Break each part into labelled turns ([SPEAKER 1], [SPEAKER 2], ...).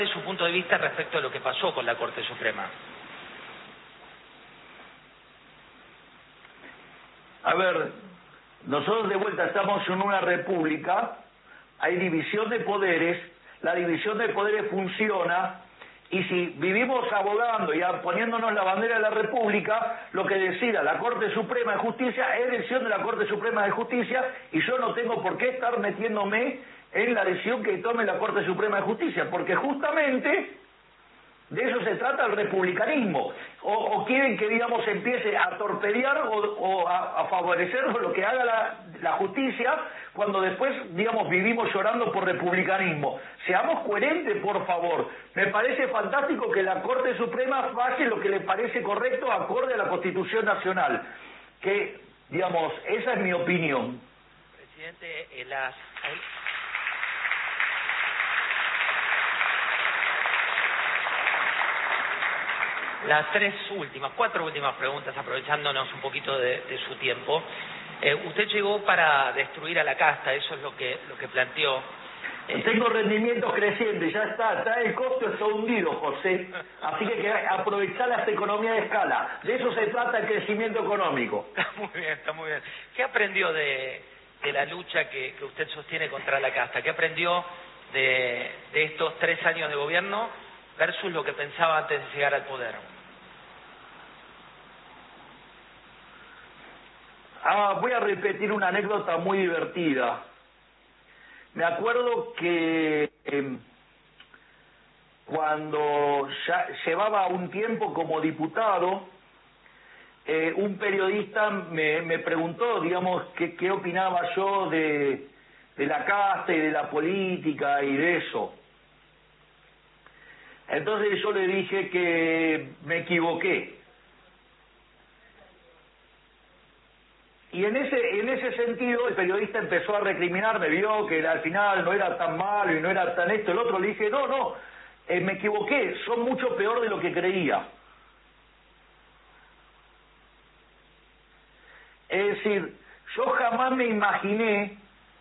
[SPEAKER 1] su punto de vista respecto a lo que pasó con la Corte Suprema?
[SPEAKER 2] A ver, nosotros de vuelta estamos en una república, hay división de poderes, la división de poderes funciona, y si vivimos abogando y poniéndonos la bandera de la república, lo que decida la Corte Suprema de Justicia es decisión de la Corte Suprema de Justicia, y yo no tengo por qué estar metiéndome en la decisión que tome la Corte Suprema de Justicia, porque justamente de eso se trata el republicanismo. O quieren que, digamos, empiece a torpedear o a favorecer lo que haga la justicia, cuando después, digamos, vivimos llorando por republicanismo. Seamos coherentes, por favor. Me parece fantástico que la Corte Suprema hace lo que le parece correcto acorde a la Constitución Nacional. Que, digamos, esa es mi opinión.
[SPEAKER 1] Presidente, las cuatro últimas preguntas, aprovechándonos un poquito de su tiempo. Usted llegó para destruir a la casta, eso es lo que planteó.
[SPEAKER 2] Tengo rendimientos crecientes, ya está el costo está hundido, José. Así que hay que aprovechar las economías de escala. De eso se trata el crecimiento económico.
[SPEAKER 1] Está muy bien. ¿Qué aprendió de la lucha que usted sostiene contra la casta? ¿Qué aprendió de estos 3 años de gobierno versus lo que pensaba antes de llegar al poder?
[SPEAKER 2] Voy a repetir una anécdota muy divertida. Me acuerdo que cuando ya llevaba un tiempo como diputado, un periodista me preguntó, digamos, qué opinaba yo de la casta y de la política y de eso. Entonces yo le dije que me equivoqué. Y en ese sentido el periodista empezó a recriminarme, vio que al final no era tan malo y no era tan esto, el otro. Le dije, no, me equivoqué, son mucho peor de lo que creía. Es decir, yo jamás me imaginé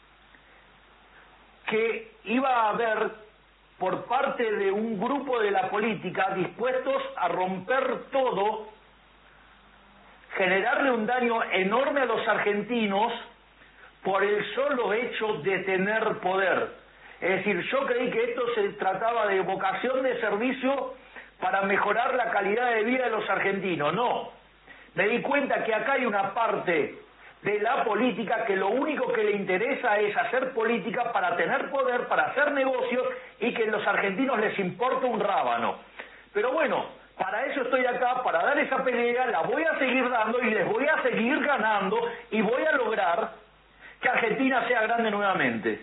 [SPEAKER 2] que iba a haber por parte de un grupo de la política dispuestos a romper todo, generarle un daño enorme a los argentinos por el solo hecho de tener poder. Es decir, yo creí que esto se trataba de vocación de servicio para mejorar la calidad de vida de los argentinos. No, me di cuenta que acá hay una parte de la política que lo único que le interesa es hacer política para tener poder, para hacer negocios, y que a los argentinos les importa un rábano. Pero bueno, para eso estoy acá, para dar esa pelea, la voy a seguir dando y les voy a seguir ganando, y voy a lograr que Argentina sea grande nuevamente.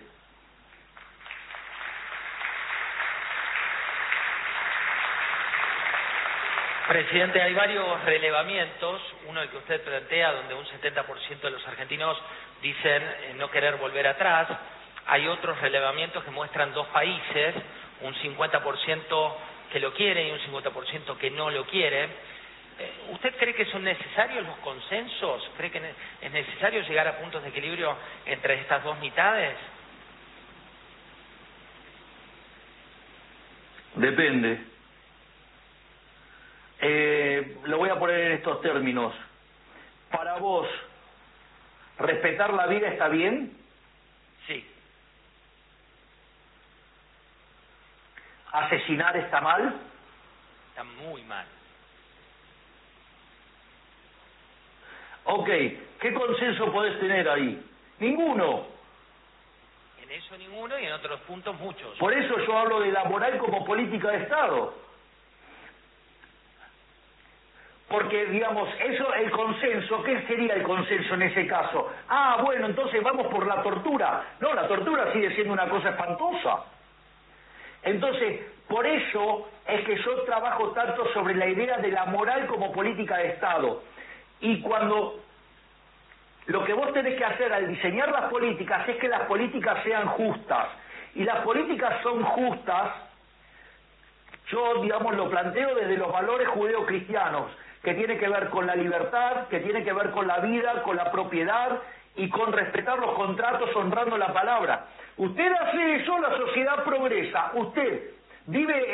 [SPEAKER 1] Presidente, hay varios relevamientos, uno el que usted plantea, donde un 70% de los argentinos dicen no querer volver atrás. Hay otros relevamientos que muestran 2 países, un 50% que lo quiere y un 50% que no lo quiere. ¿Usted cree que son necesarios los consensos? ¿Cree que es necesario llegar a puntos de equilibrio entre estas 2 mitades?
[SPEAKER 2] Depende. Lo voy a poner en estos términos. Para vos, ¿respetar la vida está bien?
[SPEAKER 1] Sí.
[SPEAKER 2] ¿Asesinar está mal?
[SPEAKER 1] Está muy mal.
[SPEAKER 2] Ok, ¿qué consenso podés tener ahí? Ninguno.
[SPEAKER 1] En eso ninguno y en otros puntos muchos.
[SPEAKER 2] Por eso yo hablo de la moral como política de Estado. Porque, digamos, eso, el consenso, ¿qué sería el consenso en ese caso? Bueno, entonces vamos por la tortura. No, la tortura sigue siendo una cosa espantosa. Entonces, por eso es que yo trabajo tanto sobre la idea de la moral como política de Estado. Y cuando lo que vos tenés que hacer al diseñar las políticas es que las políticas sean justas. Y las políticas son justas, yo, digamos, lo planteo desde los valores judeocristianos, que tiene que ver con la libertad, que tiene que ver con la vida, con la propiedad y con respetar los contratos, honrando la palabra. Usted hace eso, la sociedad progresa. Usted vive